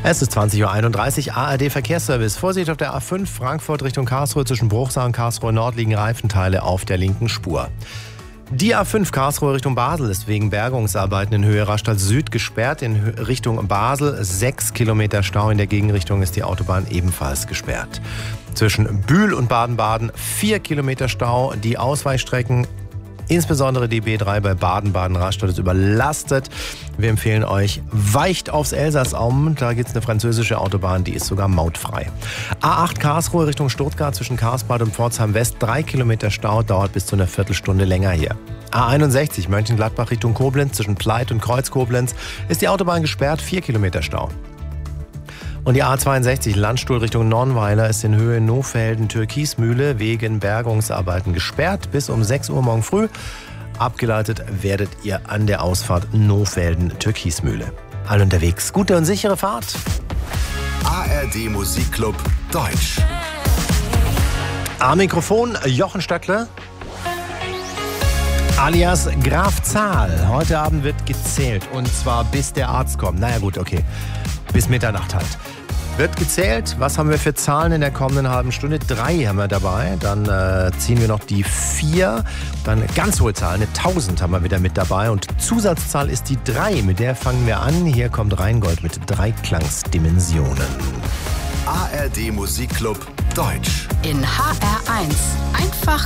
Es ist 20.31 Uhr, ARD Verkehrsservice. Vorsicht auf der A5 Frankfurt Richtung Karlsruhe. Zwischen Bruchsal und Karlsruhe Nord liegen Reifenteile auf der linken Spur. Die A5 Karlsruhe Richtung Basel ist wegen Bergungsarbeiten in Höhe Rastatt Süd gesperrt. In Richtung Basel 6 Kilometer Stau. In der Gegenrichtung ist die Autobahn ebenfalls gesperrt. Zwischen Bühl und Baden-Baden 4 Kilometer Stau. Die Ausweichstrecken, insbesondere die B3 bei Baden-Baden-Rastatt, ist überlastet. Wir empfehlen euch, weicht aufs Elsass um. Da gibt es eine französische Autobahn, die ist sogar mautfrei. A8 Karlsruhe Richtung Stuttgart zwischen Karlsbad und Pforzheim West 3 Kilometer Stau, dauert bis zu einer Viertelstunde länger hier. A61 Mönchengladbach Richtung Koblenz zwischen Pleit und Kreuz-Koblenz ist die Autobahn gesperrt, 4 Kilometer Stau. Und die A62 Landstuhl Richtung Nornweiler ist in Höhe Nohfelden-Türkismühle wegen Bergungsarbeiten gesperrt bis um 6 Uhr morgen früh. Abgeleitet werdet ihr an der Ausfahrt Nohfelden-Türkismühle. Alle unterwegs. Gute und sichere Fahrt. ARD Musikclub Deutsch. Am Mikrofon Jochen Stöckler alias Graf Zahl. Heute Abend wird gezählt und zwar bis der Arzt kommt. Naja gut, okay. Bis Mitternacht halt. Wird gezählt. Was haben wir für Zahlen in der kommenden halben Stunde? 3 haben wir dabei. Dann ziehen wir noch die 4. Dann ganz hohe Zahl, eine 1000 haben wir wieder mit dabei. Und Zusatzzahl ist die 3. Mit der fangen wir an. Hier kommt Rheingold mit Dreiklangsdimensionen. ARD Musikclub Deutsch. In HR1. Einfach